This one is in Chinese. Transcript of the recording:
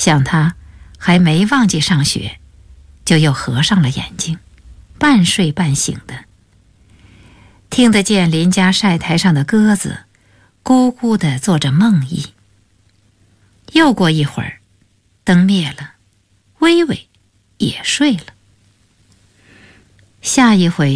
想他还没忘记上学，就又合上了眼睛，半睡半醒的，听得见邻家晒台上的鸽子咕咕地做着梦呓。又过一会儿，灯灭了，微微也睡了。下一回